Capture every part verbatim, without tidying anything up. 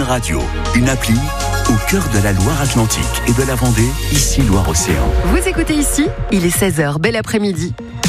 Radio, une appli au cœur de la Loire-Atlantique et de la Vendée, ici Loire-Océan. Vous écoutez ici, il est seize heures, bel après-midi.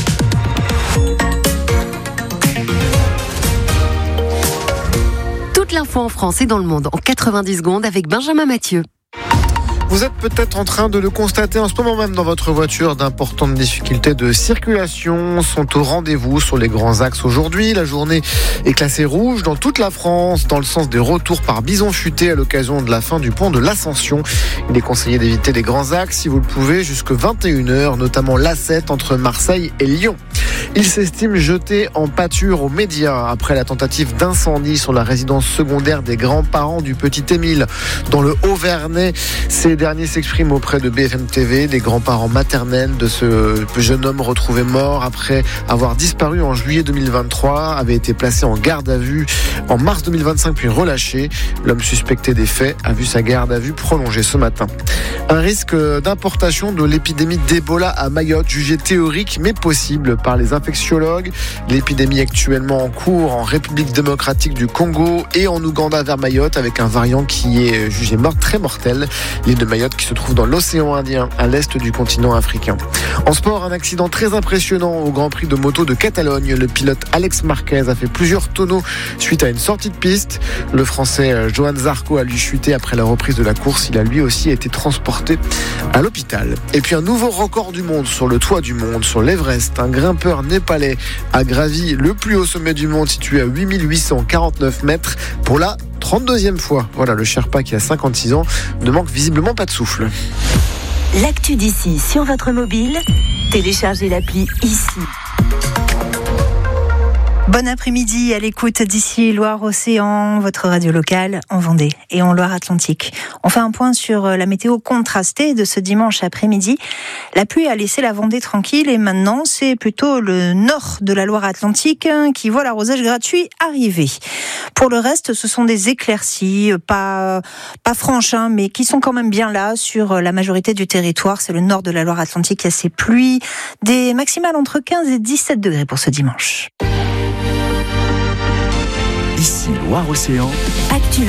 Toute l'info en France et dans le monde en quatre-vingt-dix secondes avec Benjamin Mathieu. Vous êtes peut-être en train de le constater en ce moment même dans votre voiture. D'importantes difficultés de circulation sont au rendez-vous sur les grands axes aujourd'hui. La journée est classée rouge dans toute la France, dans le sens des retours par bison futé à l'occasion de la fin du pont de l'Ascension. Il est conseillé d'éviter les grands axes, si vous le pouvez, jusqu'à vingt et une heures, notamment l'A sept entre Marseille et Lyon. Il s'estime jeté en pâture aux médias après la tentative d'incendie sur la résidence secondaire des grands-parents du petit Émile dans le Haut-Vernay. Ces derniers s'expriment auprès de B F M T V. Les grands-parents maternels de ce jeune homme retrouvé mort après avoir disparu en juillet deux mille vingt-trois avaient été placés en garde à vue en mars deux mille vingt-cinq puis relâchés. L'homme suspecté des faits a vu sa garde à vue prolongée ce matin. Un risque d'importation de l'épidémie d'Ebola à Mayotte, jugé théorique mais possible par les infectiologues. L'épidémie actuellement en cours en République démocratique du Congo et en Ouganda vers Mayotte avec un variant qui est jugé mort, très mortel. L'île de Mayotte qui se trouve dans l'océan Indien à l'est du continent africain. En sport, un accident très impressionnant au Grand Prix de moto de Catalogne. Le pilote Alex Marquez a fait plusieurs tonneaux suite à une sortie de piste. Le Français Johan Zarco a lui chuté après la reprise de la course. Il a lui aussi été transporté à l'hôpital. Et puis un nouveau record du monde sur le toit du monde, sur l'Everest. Un grimpeur népalais a gravi le plus haut sommet du monde situé à huit mille huit cent quarante-neuf mètres pour la trente-deuxième fois. Voilà, le Sherpa qui a cinquante-six ans ne manque visiblement pas de souffle. L'actu d'ici sur votre mobile, téléchargez l'appli ici. Bon après-midi à l'écoute d'ici Loire-Océan, votre radio locale en Vendée et en Loire-Atlantique. On fait un point sur la météo contrastée de ce dimanche après-midi. La pluie a laissé la Vendée tranquille et maintenant c'est plutôt le nord de la Loire-Atlantique qui voit l'arrosage gratuit arriver. Pour le reste, ce sont des éclaircies, pas, pas franches, hein, mais qui sont quand même bien là sur la majorité du territoire. C'est le nord de la Loire-Atlantique qui a ses pluies, des maximales entre quinze et dix-sept degrés pour ce dimanche. Ici Loire-Océan. Actu